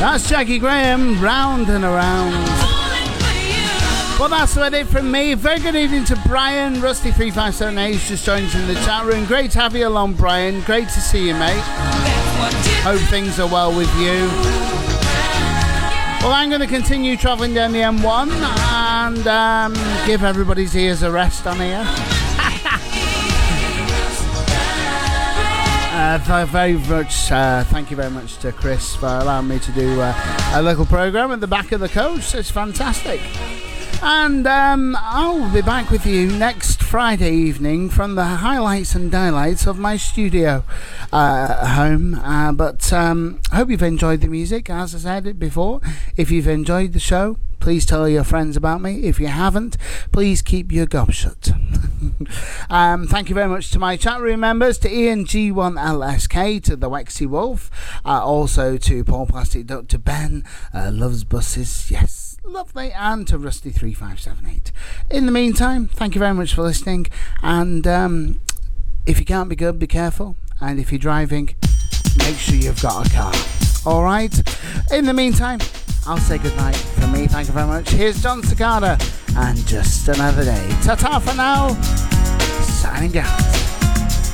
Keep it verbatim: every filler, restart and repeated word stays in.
That's Jackie Graham, Round and Around. Well, that's about it from me. Very good evening to Brian, Rusty three five seven eight, who's just joined in the chat room. Great to have you along, Brian. Great to see you, mate. Hope things are well with you. Well, I'm going to continue travelling down the M one and um, give everybody's ears a rest on here. uh, very much, uh, thank you very much to Chris for allowing me to do uh, a local programme at the back of the coach. It's fantastic. And um, I'll be back with you next Friday evening from the highlights and highlights of my studio uh, home. Uh, but um, I hope you've enjoyed the music. As I said it before, if you've enjoyed the show, please tell your friends about me. If you haven't, please keep your gob shut. um, thank you very much to my chat room members, to Ian G one L S K, to the Wexy Wolf, uh, also to Paul Plastic Duck, to Ben, uh, Loves Buses, yes, lovely, and to Rusty three five seven eight. In the meantime, thank you very much for listening, and um, if you can't be good, be careful, and if you're driving, make sure you've got a car. Alright? In the meantime, I'll say goodnight from me. Thank you very much. Here's John Cicada and Just Another Day. Ta-ta for now. Signing out.